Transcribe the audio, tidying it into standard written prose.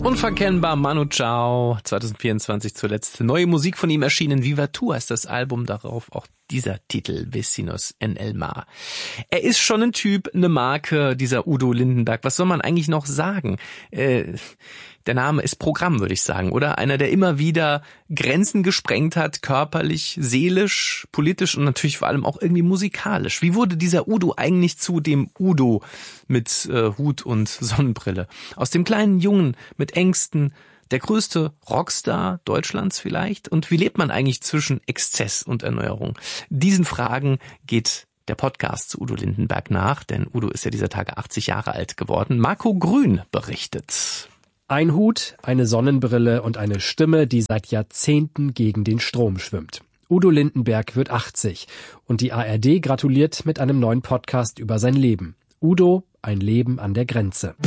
Unverkennbar, Manu Chao, 2024 zuletzt. Neue Musik von ihm erschienen, Viva Tu heißt das Album, darauf auch dieser Titel, Vecinos en el Mar. Er ist schon ein Typ, eine Marke, dieser Udo Lindenberg. Was soll man eigentlich noch sagen? Der Name ist Programm, würde ich sagen, oder? Einer, der immer wieder Grenzen gesprengt hat, körperlich, seelisch, politisch und natürlich vor allem auch irgendwie musikalisch. Wie wurde dieser Udo eigentlich zu dem Udo mit Hut und Sonnenbrille? Aus dem kleinen Jungen mit Ängsten, der größte Rockstar Deutschlands vielleicht? Und wie lebt man eigentlich zwischen Exzess und Erneuerung? Diesen Fragen geht der Podcast zu Udo Lindenberg nach, denn Udo ist ja dieser Tage 80 Jahre alt geworden. Marco Grün berichtet. Ein Hut, eine Sonnenbrille und eine Stimme, die seit Jahrzehnten gegen den Strom schwimmt. Udo Lindenberg wird 80 und die ARD gratuliert mit einem neuen Podcast über sein Leben. Udo, ein Leben an der Grenze.